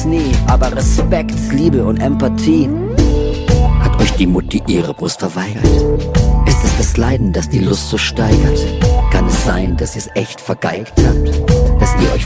nie, aber Respekt, Liebe und Empathie. Hat euch die Mutti ihre Brust verweigert? Ist es das Leiden, das die Lust so steigert? Kann es sein, dass ihr's echt vergeigt habt? Dass ihr euch